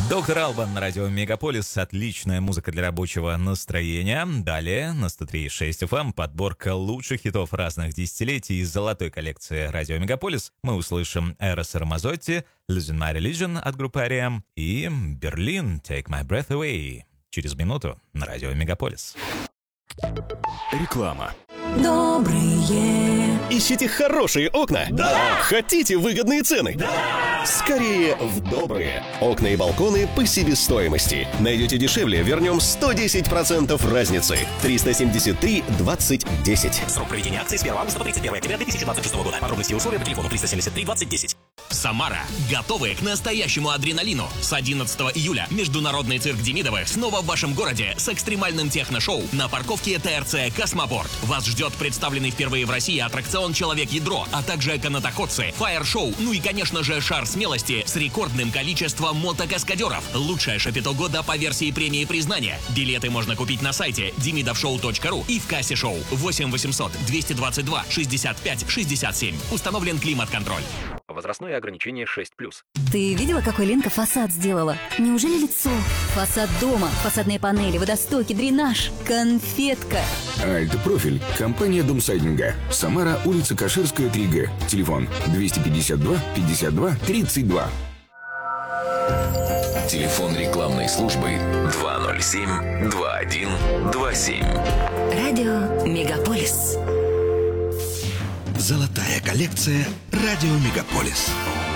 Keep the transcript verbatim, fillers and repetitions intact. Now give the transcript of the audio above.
Доктор Албан на радио Мегаполис. Отличная музыка для рабочего настроения. Далее на сто три и шесть эф эм подборка лучших хитов разных десятилетий из золотой коллекции радио Мегаполис. Мы услышим Эрос Рамазотти, Losing My Religion от группы ар и эм и Берлин, Take My Breath Away. Через минуту на радио Мегаполис. Реклама. Добрые. Ищите хорошие окна? Да! Хотите выгодные цены? Да! Скорее в Добрые. Окна и балконы по себестоимости. Найдете дешевле, вернем сто десять процентов разницы. триста семьдесят три двадцать десять. Срок проведения акции с первого августа по тридцать первое октября две тысячи двадцать шестого года. Подробности и условия по телефону триста семьдесят три двадцать десять. Самара. Готовы к настоящему адреналину. С одиннадцатого июля Международный цирк Демидовых снова в вашем городе с экстремальным техношоу на парковке ТРЦ «Космопорт». Вас ждет представленный впервые в России аттракцион «Человек-ядро», а также канатоходцы, фаер-шоу, ну и, конечно же, шар смелости с рекордным количеством мотокаскадеров. Лучшее шапито года по версии премии признания. Билеты можно купить на сайте демидовшоу точка ру и в кассе шоу. восемь восемьсот двести двадцать два шестьдесят пять шестьдесят семь. Установлен климат-контроль. Возрастное ограничение шесть плюс. Ты видела, какой Ленка фасад сделала? Неужели лицо? Фасад дома, фасадные панели, водостоки, дренаж. Конфетка. Альтопрофиль. Компания Домсайдинга. Самара, улица Каширская, три гэ. Телефон двести пятьдесят два пятьдесят два тридцать два. Телефон рекламной службы два ноль семь два один два семь. Радио Мегаполис. Золотая коллекция «Радио Мегаполис».